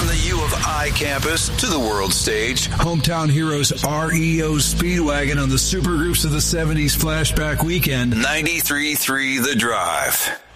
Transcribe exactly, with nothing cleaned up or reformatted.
From the U of I campus to the world stage, Hometown Heroes R E O Speedwagon on the supergroups of the seventies flashback weekend. ninety-three point three The Drive.